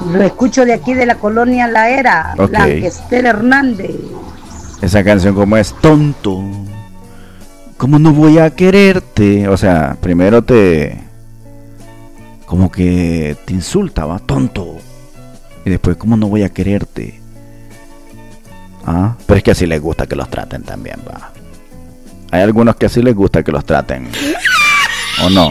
Lo escucho de aquí de la colonia La Era, Ok. Blanquester Hernández. Esa canción como es tonto. ¿Cómo no voy a quererte? O sea, primero como que te insulta, va, tonto. Y después, ¿cómo no voy a quererte? Ah, pero es que así les gusta que los traten también, va. Hay algunos que así les gusta que los traten. ¿O no?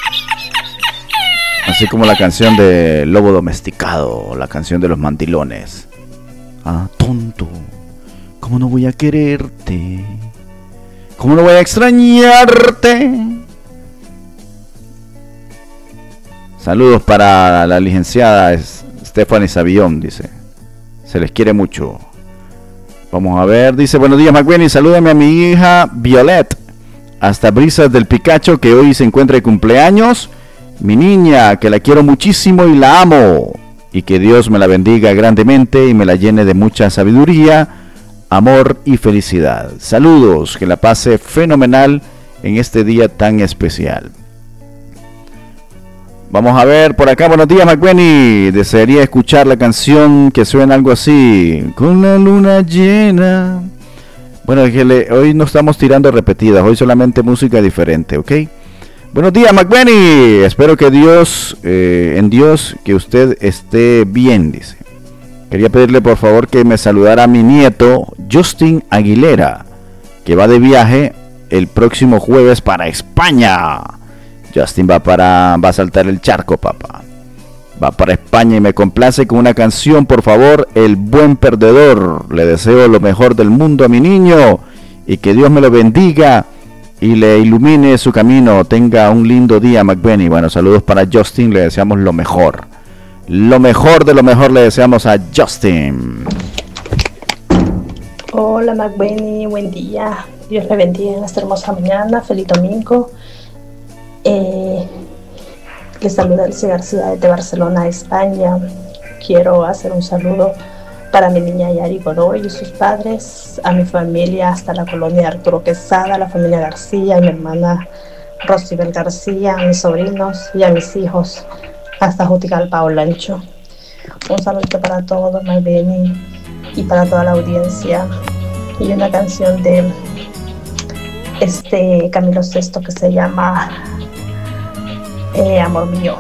Así como la canción de Lobo Domesticado, la canción de los mandilones. Ah, tonto. ¿Cómo no voy a quererte? ¿Cómo no voy a extrañarte? Saludos para la licenciada Stephanie Sabión, dice. Se les quiere mucho. Vamos a ver, dice, buenos días McBenny, salúdame a mi hija Violet. Hasta Brisas del Picacho, que hoy se encuentra de cumpleaños. Mi niña, que la quiero muchísimo y la amo. Y que Dios me la bendiga grandemente y me la llene de mucha sabiduría, amor y felicidad. Saludos, que la pase fenomenal en este día tan especial. Vamos a ver por acá, buenos días McBenny. Desearía escuchar la canción que suena algo así. Con la luna llena. Bueno, hoy no estamos tirando repetidas, hoy solamente música diferente, ¿ok? Buenos días McBenny. Espero que en Dios que usted esté bien, dice. Quería pedirle por favor que me saludara a mi nieto Justin Aguilera, que va de viaje el próximo jueves para España. Justin va a saltar el charco, papá. Va para España y me complace con una canción, por favor, El Buen Perdedor. Le deseo lo mejor del mundo a mi niño y que Dios me lo bendiga y le ilumine su camino. Tenga un lindo día, McBenny. Bueno, saludos para Justin, le deseamos lo mejor. Lo mejor de lo mejor le deseamos a Justin. Hola McBenny, buen día. Dios le bendiga en esta hermosa mañana. Feliz domingo. Le saluda Elsie García desde Barcelona, España. Quiero hacer un saludo para mi niña Yari Godoy y sus padres, a mi familia hasta la colonia Arturo Quesada, a la familia García, a mi hermana Rosibel García, a mis sobrinos y a mis hijos hasta Juticalpa, Olancho. Un saludo para todos, McBenny, y para toda la audiencia. Y una canción de Camilo VI que se llama Amor Mío.